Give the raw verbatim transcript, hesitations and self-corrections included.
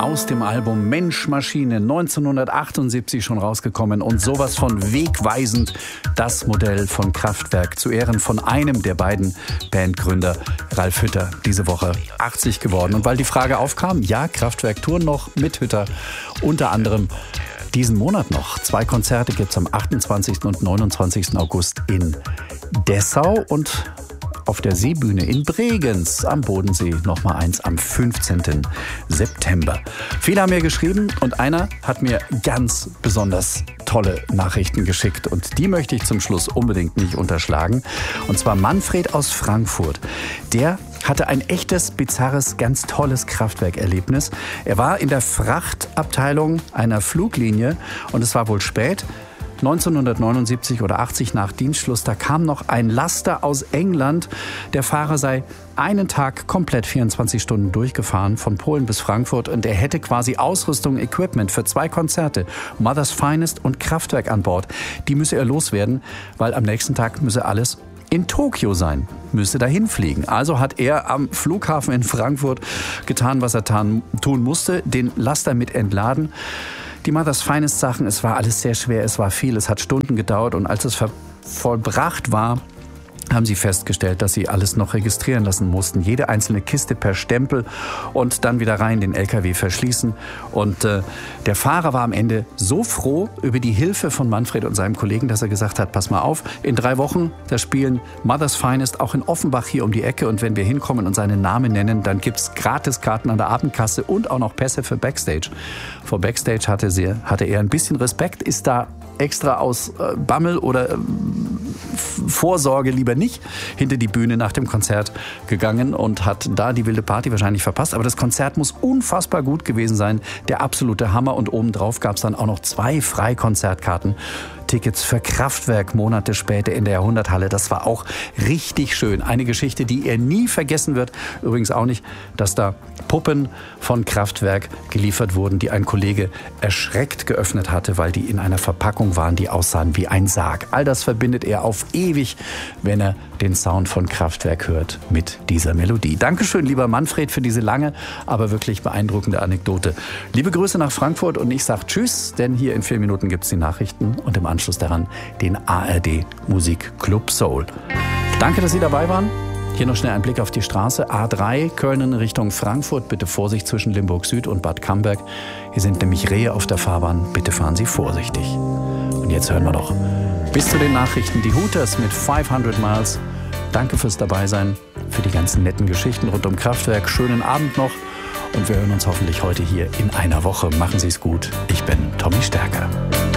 aus dem Album Mensch Maschine, neunzehnhundertachtundsiebzig schon rausgekommen und sowas von wegweisend, das Modell von Kraftwerk zu Ehren von einem der beiden Bandgründer, Ralf Hütter, diese Woche achtzig geworden. Und weil die Frage aufkam, ja, Kraftwerk touren noch mit Hütter, unter anderem diesen Monat noch. Zwei Konzerte gibt es am achtundzwanzigsten und neunundzwanzigsten August in Dessau und auf der Seebühne in Bregenz am Bodensee noch mal eins am fünfzehnten September. Viele haben mir geschrieben und einer hat mir ganz besonders tolle Nachrichten geschickt und die möchte ich zum Schluss unbedingt nicht unterschlagen. Und zwar Manfred aus Frankfurt. Der hatte ein echtes, bizarres, ganz tolles Kraftwerkerlebnis. Er war in der Frachtabteilung einer Fluglinie und es war wohl spät. neunzehnhundertneunundsiebzig oder achtzig nach Dienstschluss, da kam noch ein Laster aus England. Der Fahrer sei einen Tag komplett vierundzwanzig Stunden durchgefahren, von Polen bis Frankfurt. Und er hätte quasi Ausrüstung, Equipment für zwei Konzerte, Mother's Finest und Kraftwerk an Bord. Die müsse er loswerden, weil am nächsten Tag müsse alles in Tokio sein, müsste dahin fliegen. Also hat er am Flughafen in Frankfurt getan, was er tun musste, den Laster mit entladen. Die Mother's Finest Sachen, es war alles sehr schwer, es war viel, es hat Stunden gedauert und als es vollbracht war, haben sie festgestellt, dass sie alles noch registrieren lassen mussten. Jede einzelne Kiste per Stempel und dann wieder rein den L K W verschließen. Und äh, der Fahrer war am Ende so froh über die Hilfe von Manfred und seinem Kollegen, dass er gesagt hat, pass mal auf, in drei Wochen, da spielen Mother's Finest auch in Offenbach hier um die Ecke und wenn wir hinkommen und seinen Namen nennen, dann gibt's Gratiskarten an der Abendkasse und auch noch Pässe für Backstage. Vor Backstage hatte, sie, hatte er ein bisschen Respekt, ist da extra aus äh, Bammel oder äh, Vorsorge lieber nicht hinter die Bühne nach dem Konzert gegangen und hat da die wilde Party wahrscheinlich verpasst. Aber das Konzert muss unfassbar gut gewesen sein. Der absolute Hammer. Und obendrauf gab es dann auch noch zwei Freikonzertkarten. Tickets für Kraftwerk Monate später in der Jahrhunderthalle. Das war auch richtig schön. Eine Geschichte, die er nie vergessen wird. Übrigens auch nicht, dass da Puppen von Kraftwerk geliefert wurden, die ein Kollege erschreckt geöffnet hatte, weil die in einer Verpackung waren, die aussahen wie ein Sarg. All das verbindet er auf ewig, wenn er den Sound von Kraftwerk hört mit dieser Melodie. Dankeschön, lieber Manfred, für diese lange, aber wirklich beeindruckende Anekdote. Liebe Grüße nach Frankfurt und ich sage Tschüss, denn hier in vier Minuten gibt es die Nachrichten und im Anschluss daran den A R D Musik Club Soul. Danke, dass Sie dabei waren. Hier noch schnell ein Blick auf die Straße. A drei, Köln in Richtung Frankfurt. Bitte Vorsicht zwischen Limburg Süd und Bad Camberg. Hier sind nämlich Rehe auf der Fahrbahn. Bitte fahren Sie vorsichtig. Und jetzt hören wir noch bis zu den Nachrichten die Hooters mit fünfhundert Miles. Danke fürs Dabeisein, für die ganzen netten Geschichten rund um Kraftwerk. Schönen Abend noch und wir hören uns hoffentlich heute hier in einer Woche. Machen Sie es gut. Ich bin Tommy Stärker.